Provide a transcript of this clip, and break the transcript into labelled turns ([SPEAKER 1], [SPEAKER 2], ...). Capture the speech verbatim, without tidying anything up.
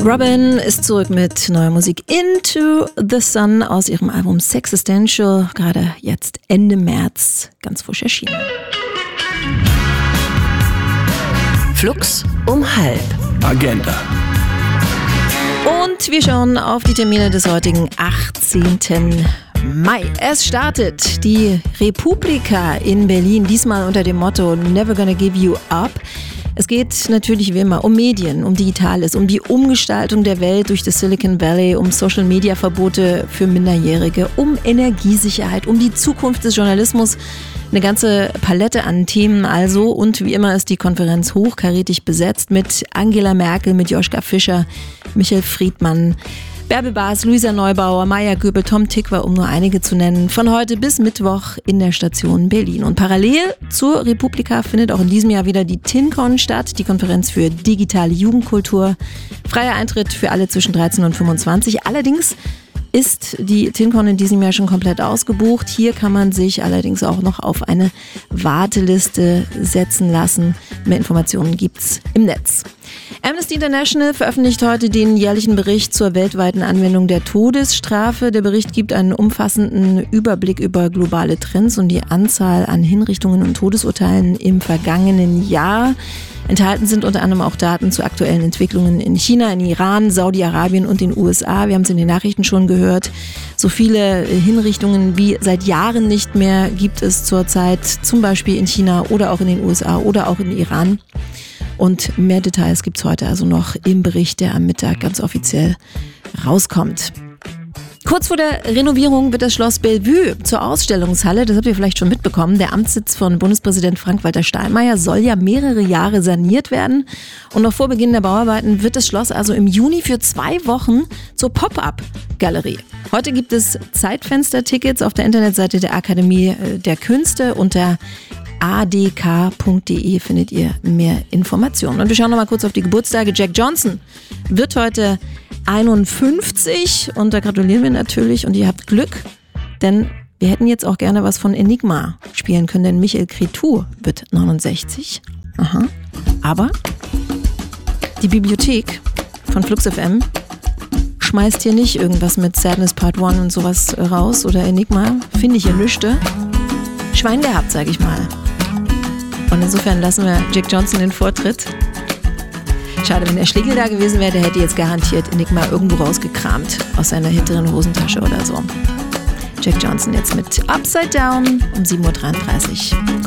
[SPEAKER 1] Robin ist zurück mit neuer Musik Into the Sun aus ihrem Album Sexistential, gerade jetzt Ende März ganz frisch erschienen.
[SPEAKER 2] Flux um halb.
[SPEAKER 3] Agenda.
[SPEAKER 1] Und wir schauen auf die Termine des heutigen achtzehnten Mai. Es startet die Republika in Berlin, diesmal unter dem Motto Never Gonna Give You Up. Es geht natürlich wie immer um Medien, um Digitales, um die Umgestaltung der Welt durch das Silicon Valley, um Social-Media-Verbote für Minderjährige, um Energiesicherheit, um die Zukunft des Journalismus. Eine ganze Palette an Themen also. Und wie immer ist die Konferenz hochkarätig besetzt mit Angela Merkel, mit Joschka Fischer, Michael Friedmann, Bärbel Baas, Luisa Neubauer, Maja Göbel, Tom Tykwer, um nur einige zu nennen, von heute bis Mittwoch in der Station Berlin. Und parallel zur Republika findet auch in diesem Jahr wieder die TinCon statt, die Konferenz für digitale Jugendkultur. Freier Eintritt für alle zwischen dreizehn und fünfundzwanzig. Allerdings ist die TinCon in diesem Jahr schon komplett ausgebucht. Hier kann man sich allerdings auch noch auf eine Warteliste setzen lassen. Mehr Informationen gibt's im Netz. Amnesty International veröffentlicht heute den jährlichen Bericht zur weltweiten Anwendung der Todesstrafe. Der Bericht gibt einen umfassenden Überblick über globale Trends und die Anzahl an Hinrichtungen und Todesurteilen im vergangenen Jahr. Enthalten sind unter anderem auch Daten zu aktuellen Entwicklungen in China, in Iran, Saudi-Arabien und den U S A. Wir haben es in den Nachrichten schon gehört. So viele Hinrichtungen wie seit Jahren nicht mehr gibt es zurzeit, zum Beispiel in China oder auch in den U S A oder auch in Iran. Und mehr Details gibt es heute also noch im Bericht, der am Mittag ganz offiziell rauskommt. Kurz vor der Renovierung wird das Schloss Bellevue zur Ausstellungshalle. Das habt ihr vielleicht schon mitbekommen. Der Amtssitz von Bundespräsident Frank-Walter Steinmeier soll ja mehrere Jahre saniert werden. Und noch vor Beginn der Bauarbeiten wird das Schloss also im Juni für zwei Wochen zur Pop-up-Galerie. Heute gibt es Zeitfenster-Tickets auf der Internetseite der Akademie der Künste. Unter a d k punkt d e findet ihr mehr Informationen. Und wir schauen noch mal kurz auf die Geburtstage. Jack Johnson wird heute einundfünfzig und da gratulieren wir natürlich und ihr habt Glück, denn wir hätten jetzt auch gerne was von Enigma spielen können, denn Michael Cretu wird neunundsechzig. Aha. Aber die Bibliothek von Flux F M schmeißt hier nicht irgendwas mit Sadness Part eins und sowas raus oder Enigma. Finde ich hier nüchte. Schwein gehabt, sag ich mal. Und insofern lassen wir Jack Johnson den Vortritt. Schade, wenn der Schlegel da gewesen wäre, der hätte jetzt garantiert Enigma irgendwo rausgekramt aus seiner hinteren Hosentasche oder so. Jack Johnson jetzt mit Upside Down um sieben Uhr dreiunddreißig.